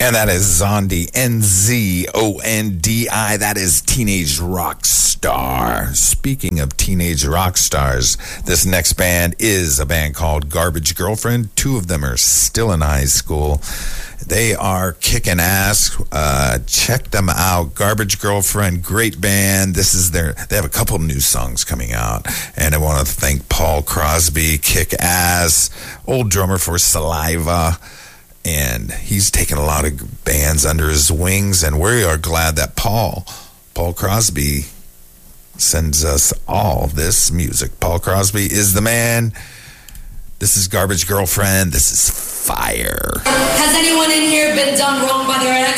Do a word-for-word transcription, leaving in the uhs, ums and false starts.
And that is Zondi, N Z O N D I. That is Teenage Rock Star. Speaking of teenage rock stars, this next band is a band called Garbage Girlfriend. Two of them are still in high school. They are kicking ass. Uh, check them out. Garbage Girlfriend, great band. This is their, they have a couple new songs coming out. And I want to thank Paul Crosby, kick ass, old drummer for Saliva. And he's taken a lot of bands under his wings, and we are glad that Paul, Paul Crosby, sends us all this music. Paul Crosby is the man. This is Garbage Girlfriend. This is fire. Has anyone in here been done wrong by their ex?